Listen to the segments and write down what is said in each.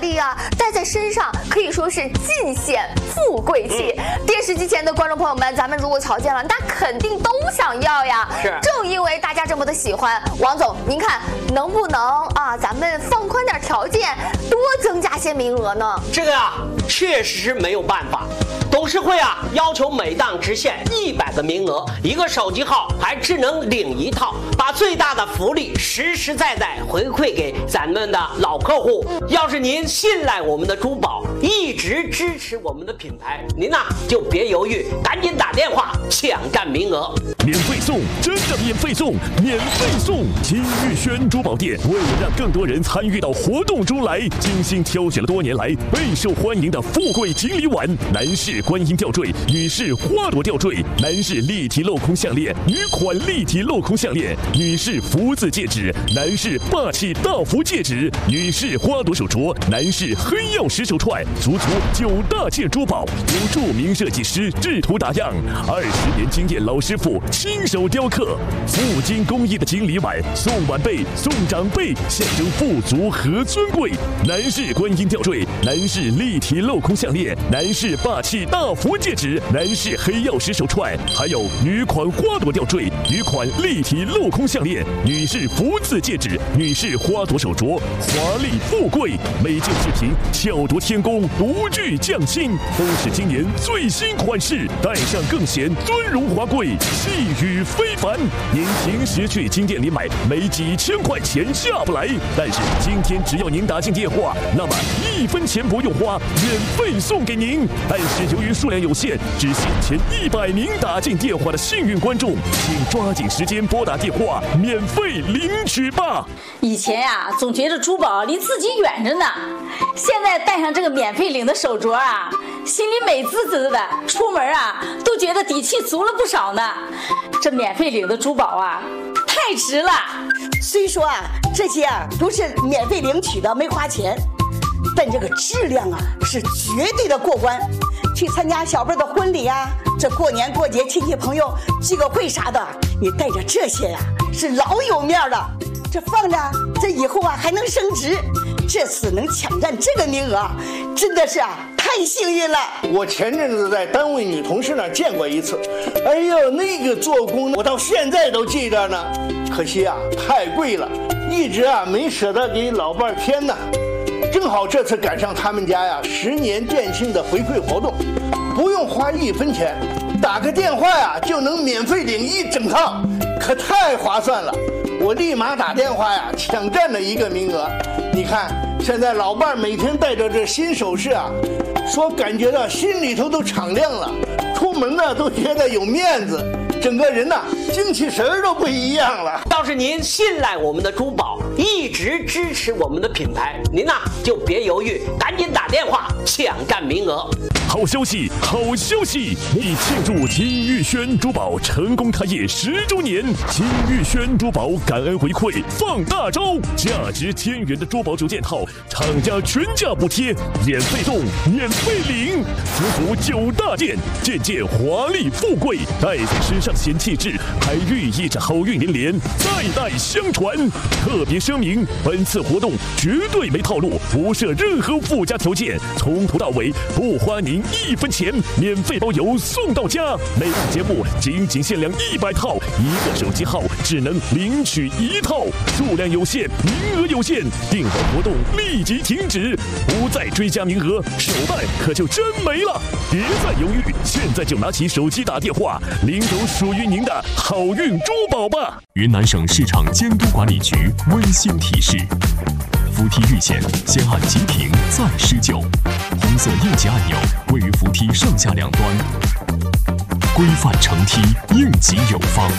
地啊，戴在身上可以说是尽显富贵气。电视机前的观众朋友们，咱们如果瞧见了，那肯定都想要呀。 是， 正因为大家这么的喜欢，王总，您看能不能啊，咱们放宽点条件，多增加些名额呢？ 这个呀，确实是没有办法。董事会啊，要求每档只限100个名额，一个手机号还只能领1套，把最大的福利实实在在回馈给咱们的老客户。要是您信赖我们的珠宝，一直支持我们的品牌，您呐就别犹豫，赶紧打电话抢占名额。 免费送，真的免费送，免费送！金玉轩珠宝店为了让更多人参与到活动中来，精心挑选了多年来备受欢迎的富贵锦鲤碗、男士观音吊坠、女士花朵吊坠、男士立体镂空项链、女款立体镂空项链、女士福字戒指、男士霸气大福戒指、女士花朵手镯、男士黑曜石手串，足足9大件珠宝，由著名设计师制图打样，20年经验老师傅亲手雕刻，富金工艺的锦鲤碗，送晚辈送长辈，象征富足和尊贵。男士观音吊坠，男士立体镂空项链，男士霸气大福戒指，男士黑曜石手串，还有女款花朵吊坠、女款立体镂空项链、女士福字戒指、女士花朵手镯，华丽富贵，每件制品巧夺天工，独具匠心，都是今年最新款式，戴上更显尊荣华贵，气宇非凡。您平时去金店里买，没几千块钱下不来，但是今天只要您打进电话，那么1分钱不用花，免费送给您。但是由于数量有限，只限前100名打进电话的幸运观众，请抓紧时间拨打电话，免费领取吧。 以前呀，总觉得珠宝离自己远着呢，现在戴上这个免费领的手镯啊，心里美滋滋的，出门啊都觉得底气足了不少呢。这免费领的珠宝啊，太值了。 虽说啊，这些啊都是免费领取的，没花钱，但这个质量啊是绝对的过关。去参加小辈的婚礼啊，这过年过节亲戚朋友聚个会啥的，你带着这些呀，是老有面了。这放着，这以后啊还能升值。这次能抢占这个名额，真的是啊太幸运了。 我前阵子在单位女同事那儿见过一次，哎呦，那个做工我到现在都记着呢。可惜啊，太贵了，一直啊没舍得给老伴儿添呢。正好这次赶上他们家呀10年店庆的回馈活动，不用花1分钱，打个电话呀就能免费领1整套，可太划算了。我立马打电话呀抢占了1个名额。你看现在老伴每天带着这新首饰啊，说感觉到心里头都敞亮了，出门呢都觉得有面子，整个人呐精气神都不一样了。 要是您信赖我们的珠宝，一直支持我们的品牌，您呐就别犹豫，赶紧打电话抢占名额。 好消息，好消息！为庆祝金玉轩珠宝成功开业10周年，金玉轩珠宝感恩回馈放大招，价值1000元的珠宝9件套，厂家全价补贴，免费送，免费领，足足9大件，件件华丽富贵，戴在身上显气质，还寓意着好运连连，代代相传。特别声明，本次活动绝对没套路，不设任何附加条件，从头到尾不花您1分钱，免费包邮送到家。每档节目仅限量100套，1个手机号只能领取1套，数量有限，名额有限，订购活动立即停止，不再追加名额，手办可就真没了。别再犹豫，现在就拿起手机打电话，领走属于您的好运珠宝吧。 云南省市场监督管理局温馨提示：扶梯遇险，先按急停再施救。红色应急按钮位于扶梯上下两端。规范成梯，应急有方。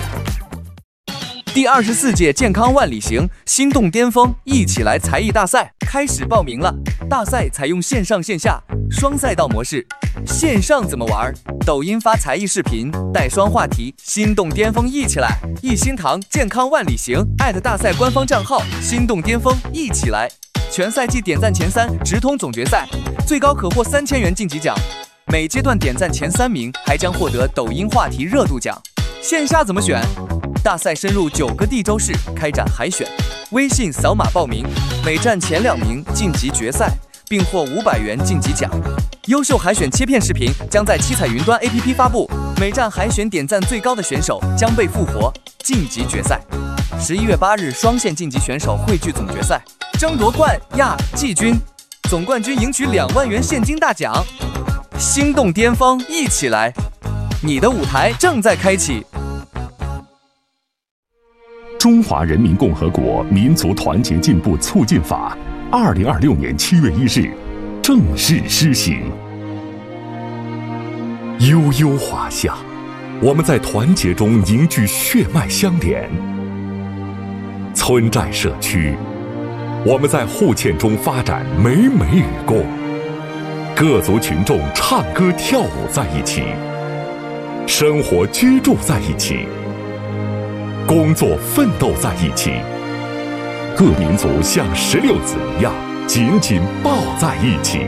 第24届健康万里行心动巅峰一起来才艺大赛开始报名了。大赛采用线上线下双赛道模式。线上怎么玩？抖音发才艺视频，带双话题，心动巅峰一起来！一心堂健康万里行大赛官方账号心动巅峰一起来！全赛季点赞前3直通总决赛，最高可获3000元晋级奖。每阶段点赞前3名还将获得抖音话题热度奖。线下怎么选？ 大赛深入9个地州市开展海选，微信扫码报名，每站前2名晋级决赛，并获500元晋级奖。优秀海选切片视频将在七彩云端 APP 发布，每站海选点赞最高的选手将被复活晋级决赛。11月8日，双线晋级选手汇聚总决赛，争夺冠亚季军，总冠军赢取2万元现金大奖。心动巅峰，一起来！你的舞台正在开启。 中华人民共和国民族团结进步促进法，2026年7月1日正式施行。悠悠华夏，我们在团结中凝聚血脉相连；村寨社区，我们在互嵌中发展美美与共。各族群众唱歌跳舞在一起，生活居住在一起，工作奋斗在一起，各民族像16子一样紧紧抱在一起，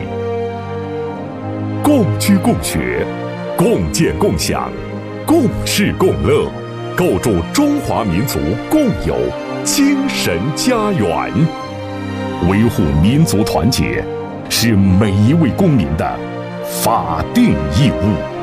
共居共学，共建共享，共事共乐，构筑中华民族共有精神家园。维护民族团结是每一位公民的法定义务。